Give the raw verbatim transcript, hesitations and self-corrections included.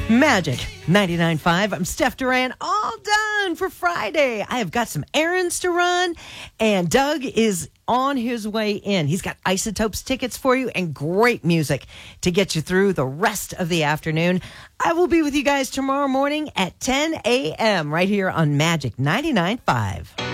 Magic ninety-nine point five. I'm Steph Duran, all done for Friday. I have got some errands to run, and Doug is on his way in. He's got Isotopes tickets for you and great music to get you through the rest of the afternoon. I will be with you guys tomorrow morning at ten a.m. right here on Magic ninety-nine point five.